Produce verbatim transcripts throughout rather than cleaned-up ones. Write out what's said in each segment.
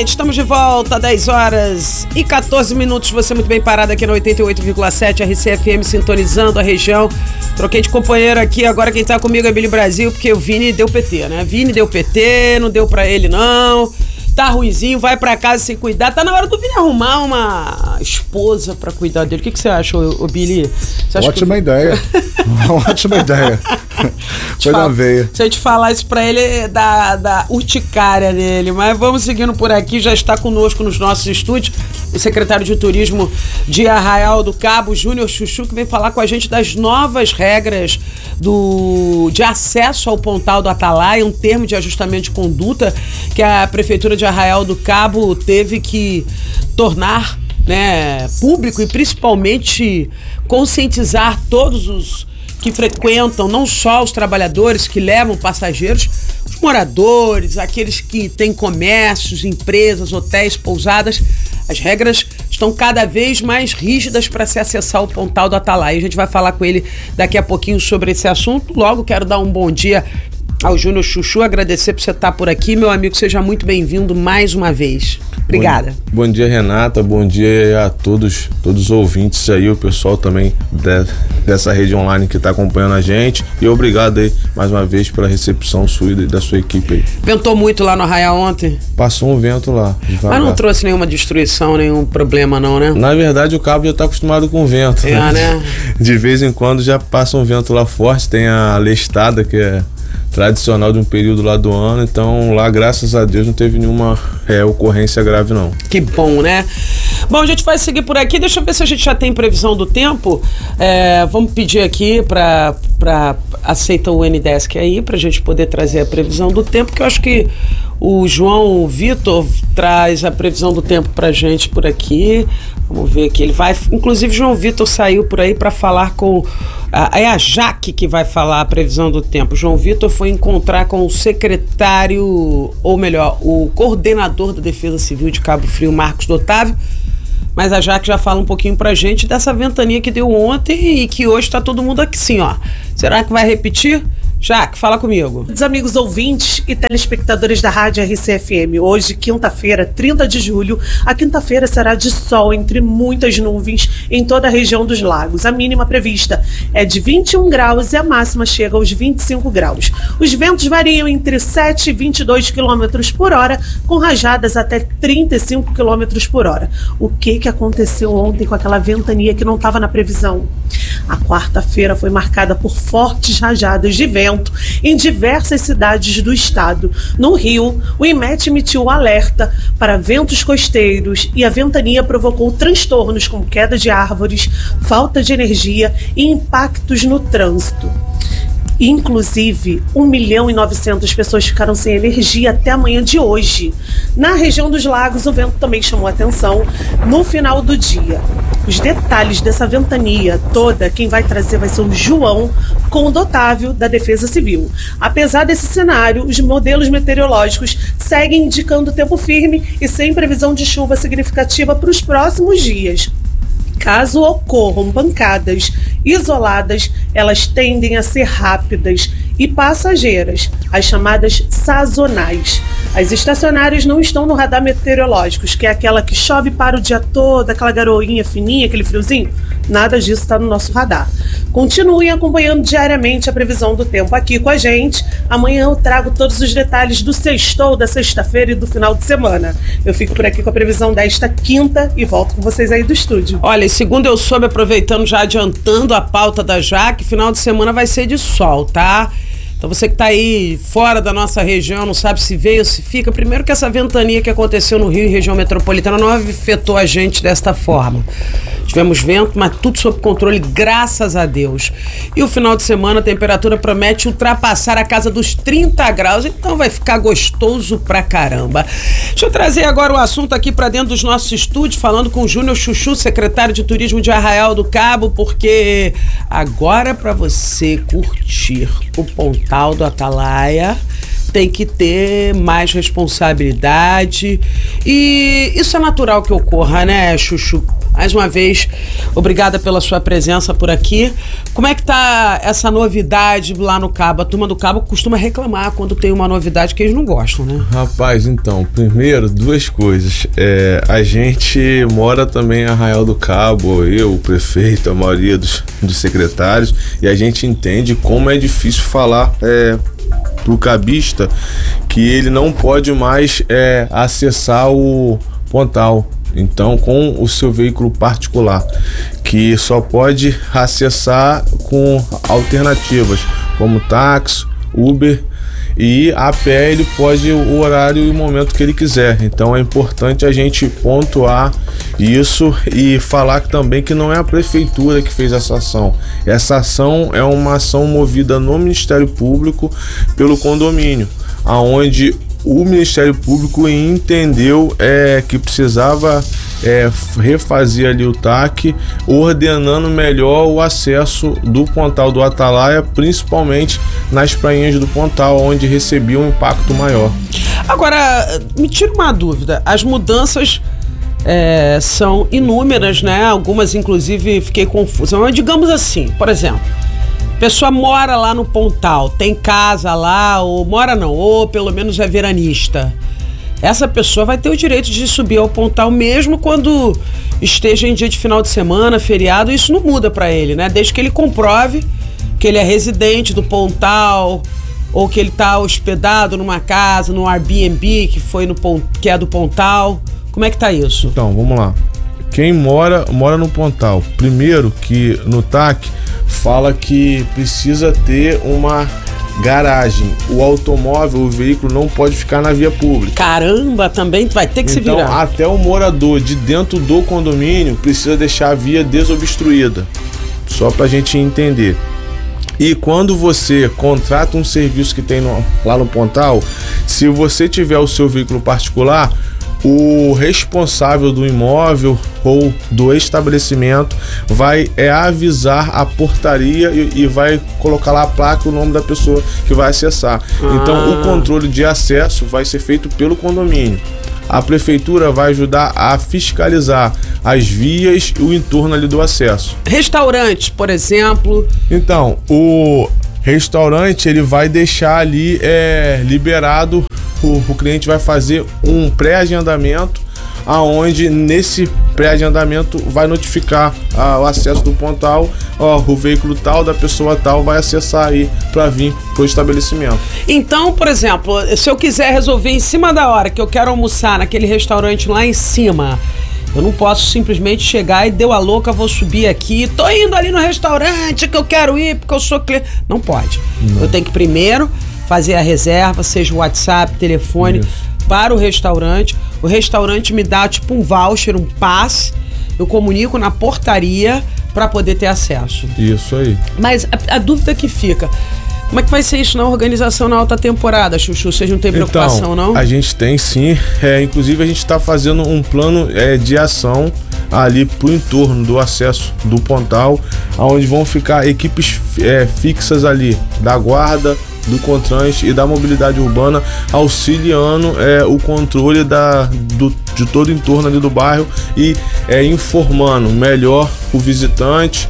gente, estamos de volta, dez horas e quatorze minutos, você muito bem parado aqui na oitenta e oito vírgula sete, R C F M, sintonizando a região. Troquei de companheiro aqui, agora quem tá comigo é Billy Brasil, porque o Vini deu P T, né? Vini deu P T, não deu pra ele não, tá ruizinho, vai pra casa sem cuidar, tá na hora do Vini arrumar uma esposa pra cuidar dele. O que, que você acha, ô, ô Billy? Você acha ótima que... ideia, ótima ideia. Foi na veia. Se eu te falar isso pra ele, da, da urticária nele. Mas vamos seguindo por aqui. Já está conosco nos nossos estúdios o secretário de Turismo de Arraial do Cabo, Júnior Chuchu, que vem falar com a gente das novas regras do, de acesso ao Pontal do Atalaia, um termo de ajustamento de conduta que a Prefeitura de Arraial do Cabo teve que tornar, né, público e principalmente conscientizar todos os que frequentam, não só os trabalhadores que levam passageiros, os moradores, aqueles que têm comércios, empresas, hotéis, pousadas. As regras estão cada vez mais rígidas para se acessar o Pontal do Atalaia. A gente vai falar com ele daqui a pouquinho sobre esse assunto. Logo quero dar um bom dia ao Júnior Chuchu, agradecer por você estar por aqui, meu amigo, seja muito bem-vindo mais uma vez. Obrigada. Bom, bom dia, Renata, bom dia a todos, todos os ouvintes aí, o pessoal também de, dessa rede online que está acompanhando a gente, e obrigado aí mais uma vez pela recepção sua e da sua equipe aí. Ventou muito lá no Arraial ontem? Passou um vento lá. Devagar. Mas não trouxe nenhuma destruição, nenhum problema não, né? Na verdade o cabo já está acostumado com vento, é, né? né? De vez em quando já passa um vento lá forte, tem a lestada que é tradicional de um período lá do ano, então lá, graças a Deus, não teve nenhuma é, ocorrência grave, não. Que bom, né? Bom, a gente vai seguir por aqui, deixa eu ver se a gente já tem previsão do tempo. É, vamos pedir aqui para para aceita o N-Desk aí, pra gente poder trazer a previsão do tempo, que eu acho que o João Vitor traz a previsão do tempo pra gente por aqui. Vamos ver aqui, ele vai, inclusive João Vitor saiu por aí para falar com, a, é a Jaque que vai falar a previsão do tempo. João Vitor foi encontrar com o secretário, ou melhor, o coordenador da Defesa Civil de Cabo Frio, Marcos Otávio, mas a Jaque já fala um pouquinho pra gente dessa ventania que deu ontem e que hoje tá todo mundo aqui sim, ó. Será que vai repetir? Jaque, fala comigo. Os amigos ouvintes e telespectadores da Rádio R C F M, hoje, quinta-feira, trinta de julho, a quinta-feira será de sol entre muitas nuvens em toda a região dos lagos. A mínima prevista é de vinte e um graus e a máxima chega aos vinte e cinco graus. Os ventos variam entre sete e vinte e dois quilômetros por hora, com rajadas até trinta e cinco quilômetros por hora. O que, que aconteceu ontem com aquela ventania que não estava na previsão? A quarta-feira foi marcada por fortes rajadas de vento em diversas cidades do estado. No Rio, o I M E T emitiu alerta para ventos costeiros e a ventania provocou transtornos como queda de árvores, falta de energia e impactos no trânsito. Inclusive, um milhão e novecentas pessoas ficaram sem energia até a manhã de hoje. Na região dos lagos, o vento também chamou atenção no final do dia. Os detalhes dessa ventania toda, quem vai trazer vai ser o João Otávio, da Defesa Civil. Apesar desse cenário, os modelos meteorológicos seguem indicando tempo firme e sem previsão de chuva significativa para os próximos dias. Caso ocorram pancadas isoladas, elas tendem a ser rápidas e passageiras, as chamadas sazonais. As estacionárias não estão no radar meteorológico, que é aquela que chove para o dia todo, aquela garoinha fininha, aquele friozinho. Nada disso está no nosso radar. Continuem acompanhando diariamente a previsão do tempo aqui com a gente. Amanhã eu trago todos os detalhes do sextou, da sexta-feira e do final de semana. Eu fico por aqui com a previsão desta quinta e volto com vocês aí do estúdio. Olha, segundo eu soube, aproveitando, já adiantando a pauta da Jaque, final de semana vai ser de sol, tá? Então você que tá aí fora da nossa região, não sabe se veio ou se fica, primeiro que essa ventania que aconteceu no Rio e região metropolitana não afetou a gente desta forma. Tivemos vento, mas tudo sob controle, graças a Deus. E o final de semana a temperatura promete ultrapassar a casa dos trinta graus, então vai ficar gostoso pra caramba. Deixa eu trazer agora o assunto aqui pra dentro dos nossos estúdios, falando com o Júnior Chuchu, secretário de Turismo de Arraial do Cabo, porque agora pra você curtir o Pontal do Atalaia tem que ter mais responsabilidade e isso é natural que ocorra, né, Chuchu? mais uma vez, obrigada pela sua presença por aqui. Como é que tá essa novidade lá no Cabo? A turma do Cabo costuma reclamar quando tem uma novidade que eles não gostam, né? Rapaz, então, primeiro, duas coisas. É, a gente mora também em Arraial do Cabo, eu, o prefeito, a maioria dos, dos secretários, e a gente entende como é difícil falar é, pro cabista que ele não pode mais é, acessar o Pontal. Então, com o seu veículo particular, que só pode acessar com alternativas, como táxi, Uber, e a pé ele pode o horário e o momento que ele quiser. Então é importante a gente pontuar isso e falar também que não é a prefeitura que fez essa ação. Essa ação é uma ação movida no Ministério Público pelo condomínio, aonde o Ministério Público entendeu é, que precisava é, refazer ali o T A C, ordenando melhor o acesso do Pontal do Atalaia, principalmente nas prainhas do Pontal, onde recebia um impacto maior. Agora, me tira uma dúvida, as mudanças é, são inúmeras, né? Algumas, inclusive, fiquei confusa, mas digamos assim, por exemplo, a pessoa mora lá no Pontal, tem casa lá, ou mora não, ou pelo menos é veranista. Essa pessoa vai ter o direito de subir ao Pontal mesmo quando esteja em dia de final de semana, feriado, isso não muda para ele, né? Desde que ele comprove que ele é residente do Pontal, ou que ele está hospedado numa casa, no Airbnb, que, foi no, que é do Pontal. Como é que tá isso? Então, vamos lá. Quem mora, mora no Pontal, primeiro que no T A C fala que precisa ter uma garagem. O automóvel, o veículo não pode ficar na via pública. Caramba, também vai ter que então, se virar. Até o morador de dentro do condomínio precisa deixar a via desobstruída. Só pra gente entender. E quando você contrata um serviço que tem no, lá no Pontal, se você tiver o seu veículo particular, o responsável do imóvel ou do estabelecimento vai é, avisar a portaria e, e vai colocar lá a placa e o nome da pessoa que vai acessar. Ah. Então o controle de acesso vai ser feito pelo condomínio. A prefeitura vai ajudar a fiscalizar as vias e o entorno ali do acesso. Restaurantes, por exemplo. Então, o restaurante ele vai deixar ali é, liberado. O, o cliente vai fazer um pré-agendamento, aonde nesse pré-agendamento vai notificar ah, o acesso do Pontal, ó, o veículo tal da pessoa tal vai acessar aí para vir pro estabelecimento. Então, por exemplo, se eu quiser resolver em cima da hora que eu quero almoçar naquele restaurante lá em cima, eu não posso simplesmente chegar e deu a louca, vou subir aqui, tô indo ali no restaurante que eu quero ir porque eu sou cliente. Não pode. Não. Eu tenho que primeiro fazer a reserva, seja o WhatsApp, telefone, isso, para o restaurante. O restaurante me dá tipo um voucher, um passe, eu comunico na portaria para poder ter acesso. Isso aí. Mas a, a dúvida que fica, como é que vai ser isso na organização na alta temporada, Chuchu? Vocês não têm preocupação, então, não? A gente tem sim, é, inclusive a gente está fazendo um plano é, de ação ali pro entorno do acesso do Pontal, onde vão ficar equipes é, fixas ali da guarda, do Contrans e da mobilidade urbana, auxiliando é, o controle da, do, de todo o entorno ali do bairro e é, informando melhor o visitante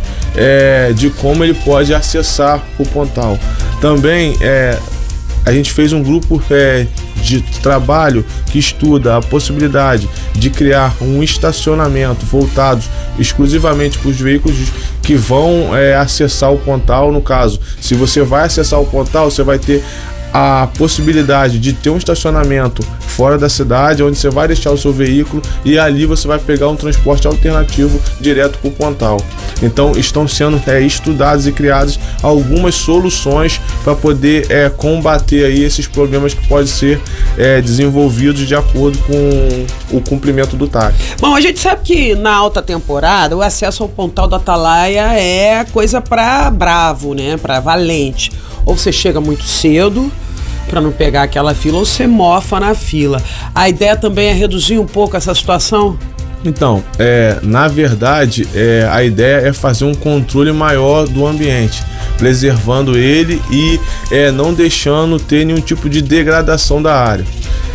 é, de como ele pode acessar o Pontal. Também é, a gente fez um grupo é, de trabalho que estuda a possibilidade de criar um estacionamento voltado exclusivamente para os veículos que vão é, acessar o Pontal. No caso, se você vai acessar o Pontal, você vai ter a possibilidade de ter um estacionamento fora da cidade, onde você vai deixar o seu veículo e ali você vai pegar um transporte alternativo direto para o Pontal. Então estão sendo é, estudadas e criadas algumas soluções para poder é, combater aí esses problemas que podem ser é, desenvolvidos de acordo com o cumprimento do T A C. Bom, a gente sabe que na alta temporada o acesso ao Pontal do Atalaia é coisa para bravo, né? Para valente. Ou você chega muito cedo para não pegar aquela fila, ou você mofa na fila. A ideia também é reduzir um pouco essa situação? Então, é, na verdade, é, a ideia é fazer um controle maior do ambiente, preservando ele e é, não deixando ter nenhum tipo de degradação da área.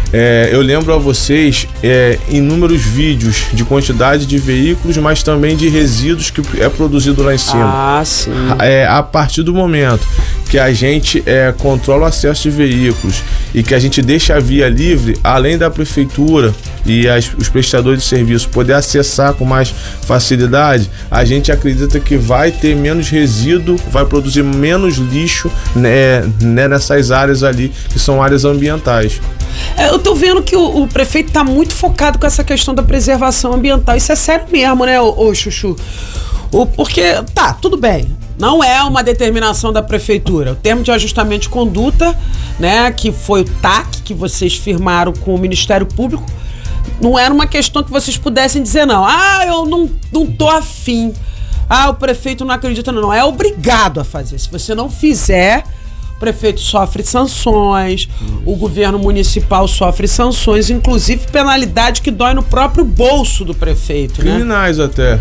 É, eu lembro a vocês é, inúmeros vídeos de quantidade de veículos, mas também de resíduos que é produzido lá em cima. Ah, sim. É, a partir do momento que a gente é, controla o acesso de veículos e que a gente deixa a via livre, além da prefeitura e as, os prestadores de serviço poder acessar com mais facilidade, a gente acredita que vai ter menos resíduo, vai produzir menos lixo, né, né, nessas áreas ali, que são áreas ambientais. É, eu tô vendo que o, o prefeito tá muito focado com essa questão da preservação ambiental. Isso é sério mesmo, né, ô, ô Chuchu? O, porque, tá, tudo bem. Não é uma determinação da prefeitura. O termo de ajustamento de conduta, né, que foi o T A C, que vocês firmaram com o Ministério Público, não era uma questão que vocês pudessem dizer, não. Ah, eu não, não tô afim. Ah, o prefeito não acredita, não. Não, é obrigado a fazer. Se você não fizer, o prefeito sofre sanções, o governo municipal sofre sanções, inclusive penalidade que dói no próprio bolso do prefeito, né? Criminais até,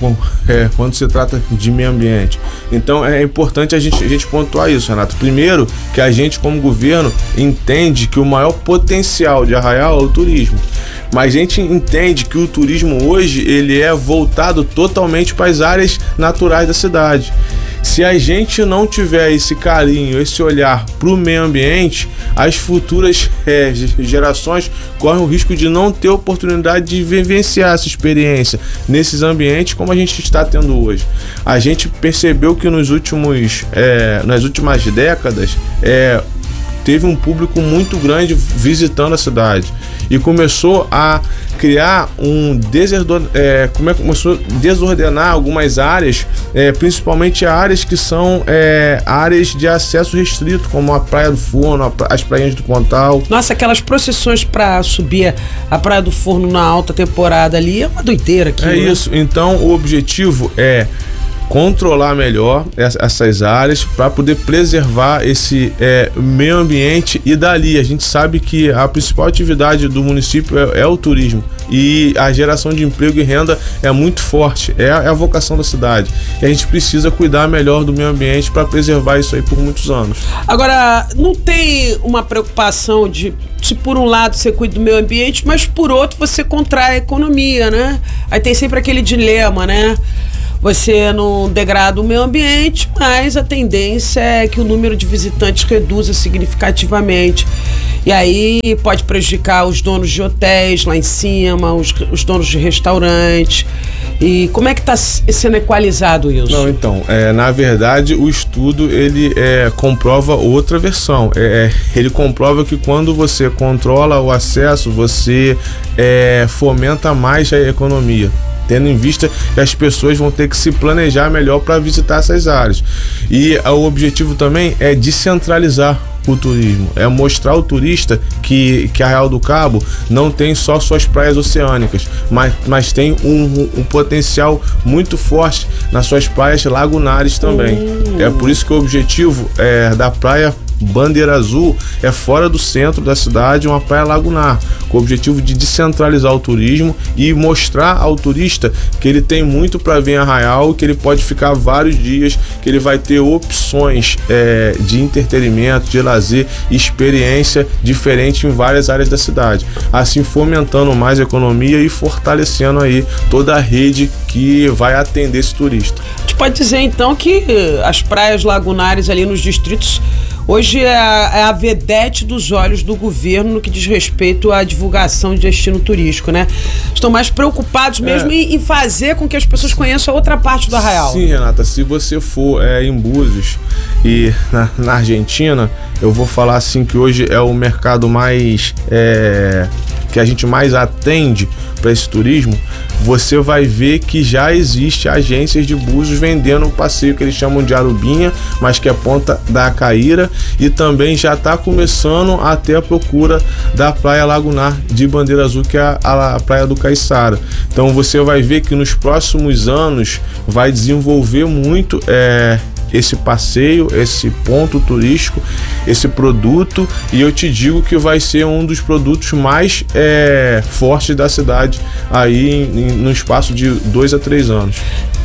é, quando se trata de meio ambiente. Então é importante a gente, a gente pontuar isso, Renato. Primeiro, que a gente como governo entende que o maior potencial de Arraial é o turismo. Mas a gente entende que o turismo hoje ele é voltado totalmente para as áreas naturais da cidade. Se a gente não tiver esse carinho, esse olhar para o meio ambiente, as futuras é, gerações correm o risco de não ter oportunidade de vivenciar essa experiência nesses ambientes como a gente está tendo hoje. A gente percebeu que nos últimos, é, nas últimas décadas, é, teve um público muito grande visitando a cidade e começou a criar um desordem, é, começou a desordenar algumas áreas, é, principalmente áreas que são é, áreas de acesso restrito, como a Praia do Forno, as praias do Pontal. Nossa, aquelas procissões para subir a Praia do Forno na alta temporada ali é uma doideira aqui. É, né? Isso, então o objetivo é controlar melhor essas áreas para poder preservar esse é, meio ambiente, e dali a gente sabe que a principal atividade do município é, é o turismo, e a geração de emprego e renda é muito forte, é a, é a vocação da cidade, e a gente precisa cuidar melhor do meio ambiente para preservar isso aí por muitos anos. Agora, não tem uma preocupação de, se por um lado você cuida do meio ambiente, mas por outro você contrai a economia, né? Aí tem sempre aquele dilema, né? Você não degrada o meio ambiente, mas a tendência é que o número de visitantes reduza significativamente. E aí pode prejudicar os donos de hotéis lá em cima, os, os donos de restaurantes. E como é que está sendo equalizado isso? Não, então, é, na verdade, o estudo ele é, comprova outra versão. É, ele comprova que quando você controla o acesso, você é, fomenta mais a economia, tendo em vista que as pessoas vão ter que se planejar melhor para visitar essas áreas. E o objetivo também é descentralizar o turismo, é mostrar ao turista que, que Arraial do Cabo não tem só suas praias oceânicas, mas, mas tem um, um potencial muito forte nas suas praias lagunares também. Uhum. É por isso que o objetivo é, da praia Bandeira Azul é fora do centro da cidade, uma praia lagunar, com o objetivo de descentralizar o turismo e mostrar ao turista que ele tem muito para ver em Arraial, que ele pode ficar vários dias, que ele vai ter opções é, de entretenimento, de lazer, experiência diferente em várias áreas da cidade, assim fomentando mais a economia e fortalecendo aí toda a rede que vai atender esse turista. A gente pode dizer então que as praias lagunares ali nos distritos hoje é a, é a vedete dos olhos do governo no que diz respeito à divulgação de destino turístico, né? Estão mais preocupados mesmo é. em, em fazer com que as pessoas conheçam a outra parte do Arraial. Sim, Renata, se você for é, em Búzios e na, na Argentina, eu vou falar assim que hoje é o mercado mais é, que a gente mais atende para esse turismo. Você vai ver que já existe agências de Búzios vendendo um passeio que eles chamam de Arubinha, mas que é Ponta da Caíra, e também já está começando a ter a procura da Praia Lagunar de Bandeira Azul, que é a, a Praia do Caiçara. Então você vai ver que nos próximos anos vai desenvolver muito é, esse passeio, esse ponto turístico, esse produto, e eu te digo que vai ser um dos produtos mais é, fortes da cidade aí em, em, no espaço de dois a três anos.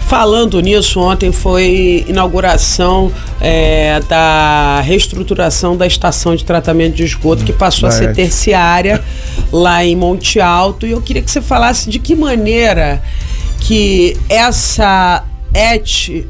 Falando nisso, ontem foi inauguração é, da reestruturação da estação de tratamento de esgoto, que passou a ser terciária lá em Monte Alto, e eu queria que você falasse de que maneira que essa E T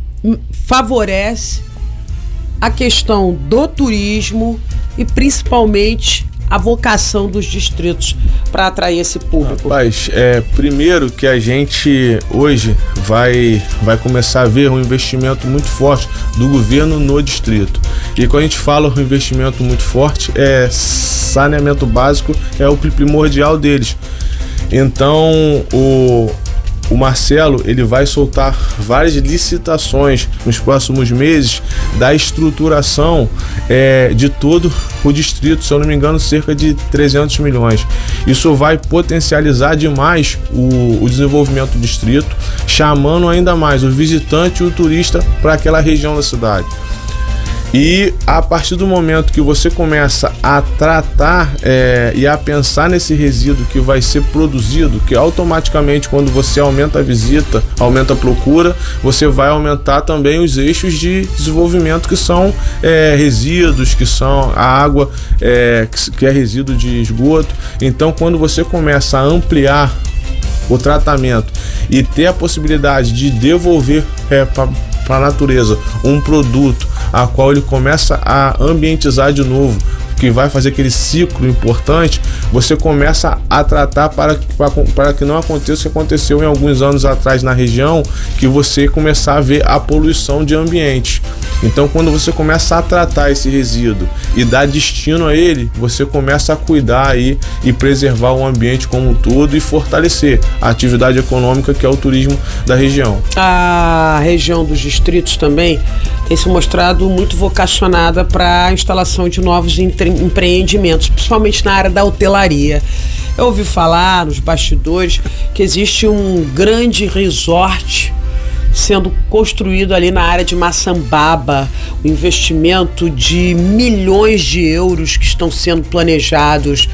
favorece a questão do turismo e principalmente a vocação dos distritos para atrair esse público. Rapaz, é, primeiro que a gente hoje vai, vai começar a ver um investimento muito forte do governo no distrito. E quando a gente fala um investimento muito forte, é saneamento básico, é o primordial deles. Então, o... O Marcelo, ele vai soltar várias licitações nos próximos meses da estruturação é, de todo o distrito, se eu não me engano, cerca de trezentos milhões. Isso vai potencializar demais o, o desenvolvimento do distrito, chamando ainda mais o visitante e o turista para aquela região da cidade. E a partir do momento que você começa a tratar é, e a pensar nesse resíduo que vai ser produzido, que automaticamente quando você aumenta a visita, aumenta a procura, você vai aumentar também os eixos de desenvolvimento que são é, resíduos, que são a água, é, que é resíduo de esgoto. Então quando você começa a ampliar o tratamento e ter a possibilidade de devolver é, para a natureza um produto a qual ele começa a ambientizar de novo, que vai fazer aquele ciclo importante, você começa a tratar para, para, para que não aconteça o que aconteceu em alguns anos atrás na região, que você começar a ver a poluição de ambiente. Então, quando você começa a tratar esse resíduo e dar destino a ele, você começa a cuidar aí e preservar o ambiente como um todo e fortalecer a atividade econômica que é o turismo da região. A região dos distritos também tem se mostrado muito vocacionada para a instalação de novos entre empreendimentos, principalmente na área da hotelaria. Eu ouvi falar nos bastidores que existe um grande resort sendo construído ali na área de Maçambaba, um investimento de milhões de euros que estão sendo planejados.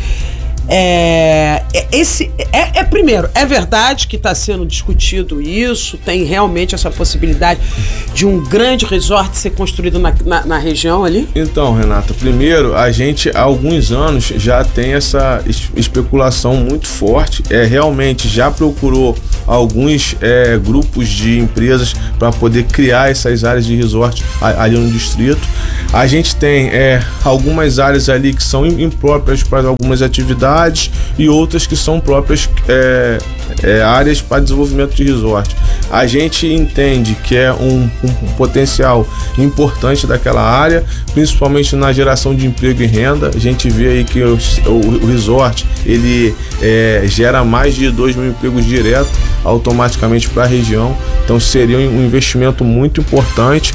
É, esse, é, é primeiro, é verdade que está sendo discutido isso, tem realmente essa possibilidade de um grande resort ser construído na, na, na região ali? Então, Renata, primeiro, a gente há alguns anos já tem essa especulação muito forte, é, realmente já procurou alguns é, grupos de empresas para poder criar essas áreas de resort ali no distrito. A gente tem é, algumas áreas ali que são impróprias para algumas atividades e outras que são próprias é, é, áreas para desenvolvimento de resort. A gente entende que é um, um potencial importante daquela área, principalmente na geração de emprego e renda. A gente vê aí que o, o, o resort ele é, gera mais de dois mil empregos diretos automaticamente para a região, então seria um investimento muito importante.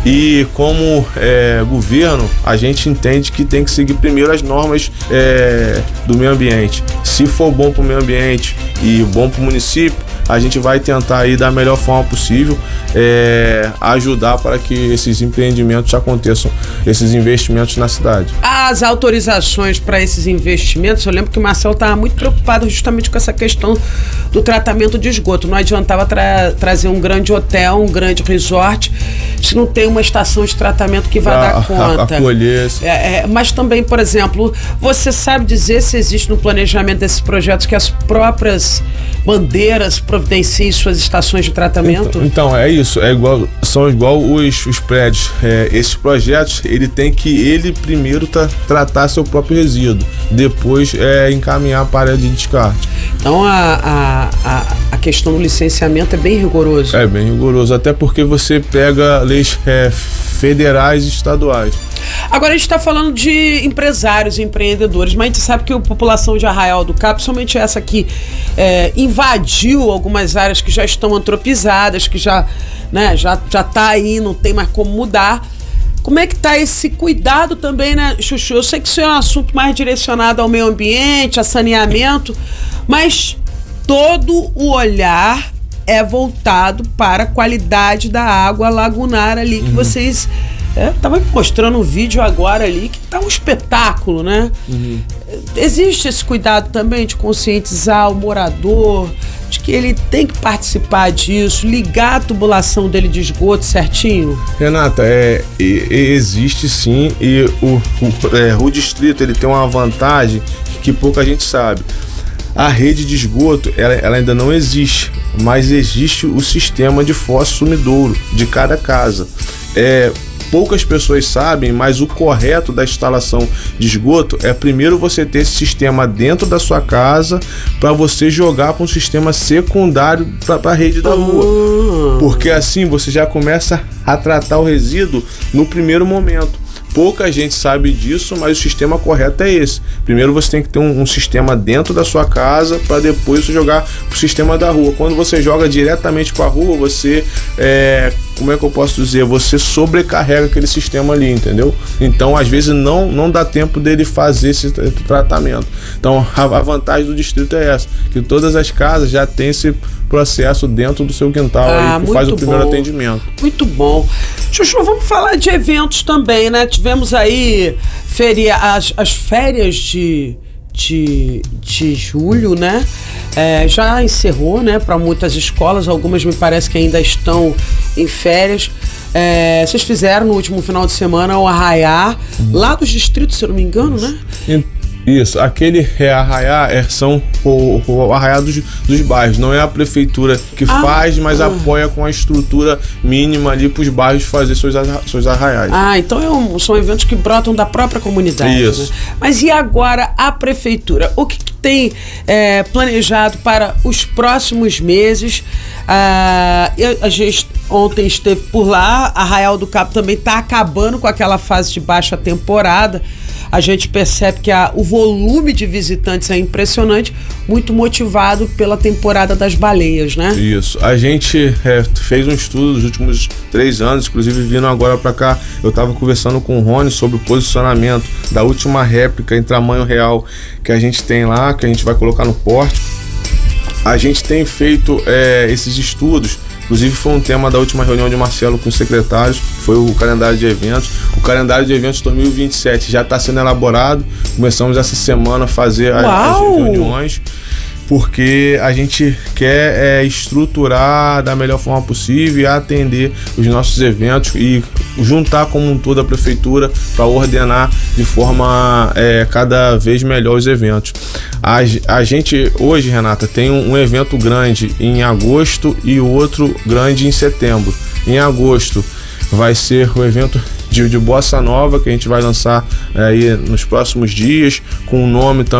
E como é, governo, a gente entende que tem que seguir primeiro as normas é, do meio ambiente. Se for bom para o meio ambiente e bom para o município, a gente vai tentar aí da melhor forma possível é, ajudar para que esses empreendimentos aconteçam, esses investimentos na cidade. As autorizações para esses investimentos, eu lembro que o Marcelo estava muito preocupado justamente com essa questão do tratamento de esgoto. Não adiantava tra- trazer um grande hotel, um grande resort, se não tem uma estação de tratamento que vai pra, dar conta. Acolher. É, é, mas também, por exemplo, você sabe dizer se existe no planejamento desses projetos que as próprias bandeiras providenciem suas estações de tratamento? Então, então é isso, é igual, são igual os, os prédios. É, esses projetos, ele tem que ele primeiro tá, tratar seu próprio resíduo, depois é, encaminhar para a área de descarte. Então a, a, a, a questão do licenciamento é bem rigoroso. É bem rigoroso, até porque você pega leis é, federais e estaduais. Agora a gente está falando de empresários e empreendedores, mas a gente sabe que a população de Arraial do Cabo, somente essa que é, invadiu algumas áreas que já estão antropizadas, que já, né, já, já tá aí, não tem mais como mudar. Como é que tá esse cuidado também, né, Chuchu? Eu sei que isso é um assunto mais direcionado ao meio ambiente, a saneamento, mas todo o olhar é voltado para a qualidade da água lagunar ali, que uhum. vocês... É, tava me mostrando um vídeo agora ali que tá um espetáculo, né? Uhum. Existe esse cuidado também de conscientizar o morador, de que ele tem que participar disso, ligar a tubulação dele de esgoto certinho? Renata, é, e- e existe sim, e o, o, é, o distrito ele tem uma vantagem que pouca gente sabe. A rede de esgoto ela, ela ainda não existe, mas existe o sistema de fossa sumidouro de cada casa. É, poucas pessoas sabem, mas o correto da instalação de esgoto é primeiro você ter esse sistema dentro da sua casa para você jogar para um sistema secundário para a rede da rua. Porque assim você já começa a tratar o resíduo no primeiro momento. Pouca gente sabe disso, mas o sistema correto é esse. Primeiro você tem que ter um, um sistema dentro da sua casa para depois você jogar para o sistema da rua. Quando você joga diretamente para a rua, você, é, como é que eu posso dizer? Você sobrecarrega aquele sistema ali, entendeu? Então, às vezes, não, não dá tempo dele fazer esse tratamento. Então, a, a vantagem do distrito é essa, que todas as casas já têm esse processo dentro do seu quintal Ah, aí, que faz o muito primeiro bom. atendimento. Muito bom. Chuchu, vamos falar de eventos também, né? Tivemos aí feria, as, as férias de, de, de julho, né? É, já encerrou, né? Para muitas escolas, algumas me parece que ainda estão em férias. É, vocês fizeram no último final de semana o Arraiá, lá dos distritos, se eu não me engano, né? Isso, aquele é arraiá é, são o, o arraiá dos, dos bairros, não é a prefeitura que Ah, faz, mas ah. apoia com a estrutura mínima ali para os bairros fazer seus, arra- seus arraiais. Ah, então é um- são eventos que brotam da própria comunidade. Isso. Né? Mas e agora a prefeitura? O que, que tem é, planejado para os próximos meses? Ah, eu- a gente ontem esteve por lá, Arraial do Cabo também está acabando com aquela fase de baixa temporada. A gente percebe que a, o volume de visitantes é impressionante, muito motivado pela temporada das baleias, né? Isso, a gente é, fez um estudo nos últimos três anos, inclusive vindo agora para cá, eu estava conversando com o Rony sobre o posicionamento da última réplica em tamanho real que a gente tem lá, que a gente vai colocar no pórtico. A gente tem feito é, esses estudos, inclusive foi um tema da última reunião de Marcelo com os secretários, foi o calendário de eventos. O calendário de eventos dois mil e vinte e sete já está sendo elaborado, começamos essa semana a fazer as, as Uau! reuniões, porque a gente quer é, estruturar da melhor forma possível e atender os nossos eventos e juntar como um todo a prefeitura para ordenar de forma é, cada vez melhor os eventos. A, a gente hoje, Renata, tem um, um evento grande em agosto e outro grande em setembro. Em agosto vai ser o evento de, de Bossa Nova, que a gente vai lançar é, aí nos próximos dias, com o nome também